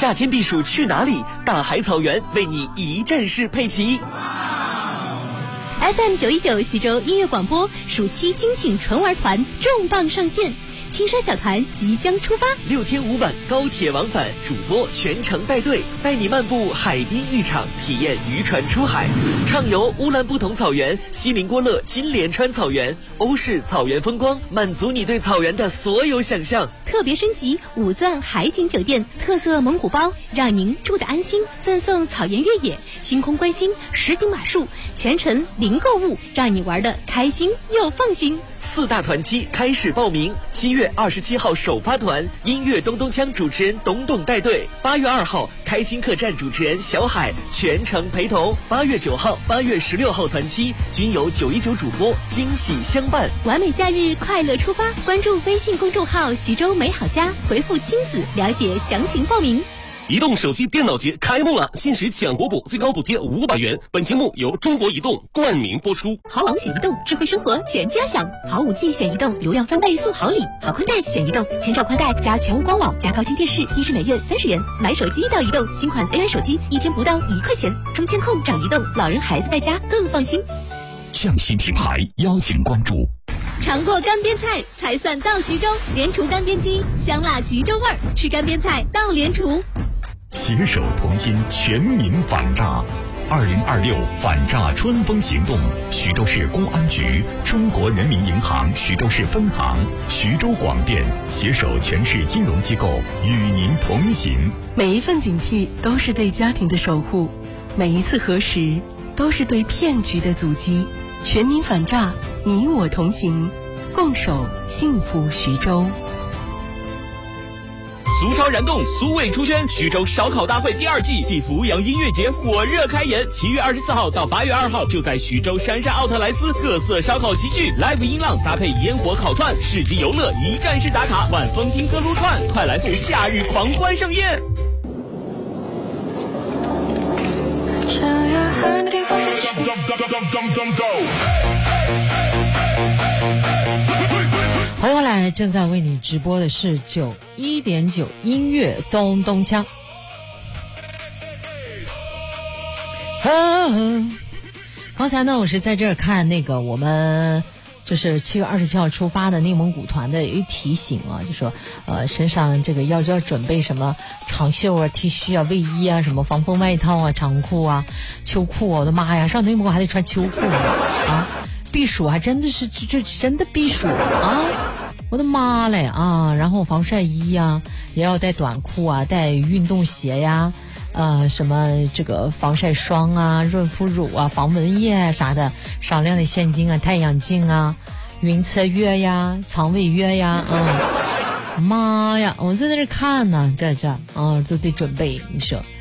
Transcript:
夏天避暑去哪里？大海草原为你一站式配齐。 FM 919徐州音乐广播暑期精品纯玩团重磅上线，青山小团即将出发 ，6天5晚高铁往返，主播全程带队，带你漫步海滨浴场，体验渔船出海，畅游乌兰布统草原、锡林郭勒金莲川草原、欧式草原风光，满足你对草原的所有想象。 特别升级5钻海景酒店，特色蒙古包，让您住得安心，赠送草原越野、星空观星、实景马术，全程零购物，让你玩得开心又放心。 4大团期开始报名，7月27号首发团，音乐咚咚锵主持人董董带队；8月2号开心客栈主持人小海全程陪同；8月9号、8月16号团期均由919主播惊喜相伴。 完美假日快乐出发，关注微信公众号徐州美好家，回复亲子了解详情报名。 移动手机电脑节开幕了，限时抢国补，最高补贴500元。本节目由中国移动冠名播出。 好网选移动，智慧生活全家享。好5G选移动，流量翻倍送好礼。好宽带选移动，千兆宽带加全屋光网加高清电视，1支每月30元。买手机到移动，新款 AI 手机1天不到1块钱。充监控找移动，老人孩子在家更放心。 匠心品牌邀请关注。 尝过干煸菜才算到徐州，联厨干煸机，香辣徐州味儿，吃干煸菜到联厨。 携手同心，全民反诈。2026反诈春风行动，徐州市公安局、中国人民银行徐州市分行、徐州广电携手全市金融机构与您同行。 每一份警惕都是对家庭的守护，每一次核实都是对骗局的阻击。全民反诈，你我同行，共守幸福徐州。 俗潮燃动，苏味出圈，徐州烧烤大会第2季暨阜阳音乐节火热开演，7月24号到8月2号，就在徐州杉杉奥特莱斯，特色烧烤齐聚 ，live 音浪搭配烟火烤串，市集游乐一站式打卡，晚风听歌撸串，快来赴夏日狂欢盛宴！ 欢迎回来，正在为你直播的是91.9音乐咚咚锵。刚才呢，我是在这儿看那个我们就是7月27号出发的内蒙古团的一提醒啊，就说身上这个要准备什么长袖啊、T 恤啊、卫衣啊、什么防风外套啊、长裤啊、秋裤啊，我的妈呀，上内蒙古还得穿秋裤啊！避暑还真的是就真的避暑啊！我的妈嘞啊！然后防晒衣呀，也要带短裤啊，带运动鞋呀，什么这个防晒霜啊、润肤乳啊、防蚊液啊啥的，少量的现金啊、太阳镜啊、云侧月呀、肠胃月呀，妈呀！我在那看呢，这都得准备，你说。